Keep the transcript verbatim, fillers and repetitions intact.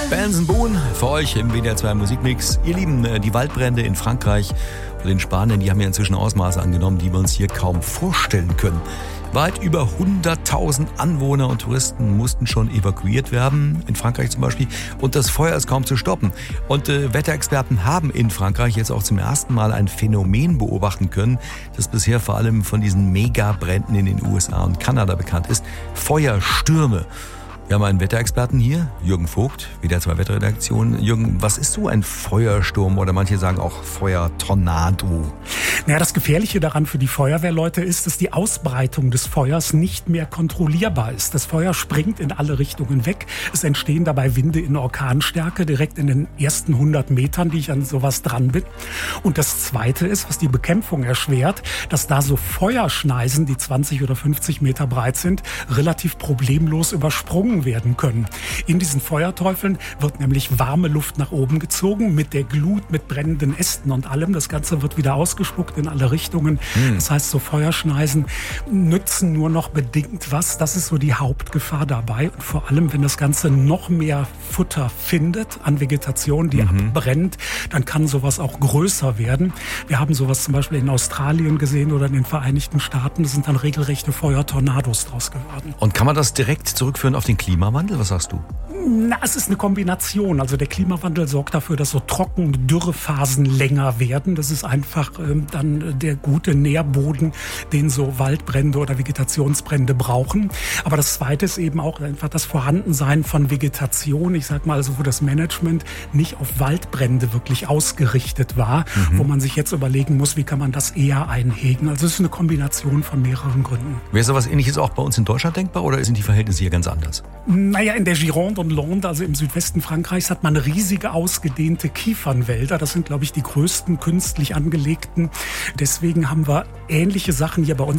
Benson Boone für euch im W D R zwei Musikmix. Ihr Lieben, die Waldbrände in Frankreich und in Spanien, die haben ja inzwischen Ausmaße angenommen, die wir uns hier kaum vorstellen können. Weit über hunderttausend Anwohner und Touristen mussten schon evakuiert werden, in Frankreich zum Beispiel, und das Feuer ist kaum zu stoppen. Und äh, Wetterexperten haben in Frankreich jetzt auch zum ersten Mal ein Phänomen beobachten können, das bisher vor allem von diesen Megabränden in den U S A und Kanada bekannt ist: Feuerstürme. Wir haben einen Wetterexperten hier, Jürgen Vogt, W D R zwei Wetterredaktion. Jürgen, was ist so ein Feuersturm oder manche sagen auch Feuertornado? Naja, das Gefährliche daran für die Feuerwehrleute ist, dass die Ausbreitung des Feuers nicht mehr kontrollierbar ist. Das Feuer springt in alle Richtungen weg. Es entstehen dabei Winde in Orkanstärke direkt in den ersten hundert Metern, die ich an sowas dran bin. Und das Zweite ist, was die Bekämpfung erschwert, dass da so Feuerschneisen, die zwanzig oder fünfzig Meter breit sind, relativ problemlos übersprungen werden können. In diesen Feuerteufeln wird nämlich warme Luft nach oben gezogen mit der Glut, mit brennenden Ästen und allem. Das Ganze wird wieder ausgespuckt in alle Richtungen. Hm. Das heißt, so Feuerschneisen nützen nur noch bedingt was. Das ist so die Hauptgefahr dabei. Und vor allem, wenn das Ganze noch mehr Futter findet an Vegetation, die mhm. abbrennt, dann kann sowas auch größer werden. Wir haben sowas zum Beispiel in Australien gesehen oder in den Vereinigten Staaten. Das sind dann regelrechte Feuertornados draus geworden. Und kann man das direkt zurückführen auf den Klimawandel? Was sagst du? Na, es ist eine Kombination. Also der Klimawandel sorgt dafür, dass so trocken Dürrephasen länger werden. Das ist einfach ähm, dann der gute Nährboden, den so Waldbrände oder Vegetationsbrände brauchen. Aber das Zweite ist eben auch einfach das Vorhandensein von Vegetation. Ich sag mal, also wo das Management nicht auf Waldbrände wirklich ausgerichtet war, mhm. wo man sich jetzt überlegen muss, wie kann man das eher einhegen. Also es ist eine Kombination von mehreren Gründen. Wäre sowas Ähnliches auch bei uns in Deutschland denkbar oder sind die Verhältnisse hier ganz anders? Naja, in der Gironde und Landes, also im Südwesten Frankreichs, hat man riesige, ausgedehnte Kiefernwälder. Das sind, glaube ich, die größten künstlich angelegten. Deswegen haben wir ähnliche Sachen hier bei uns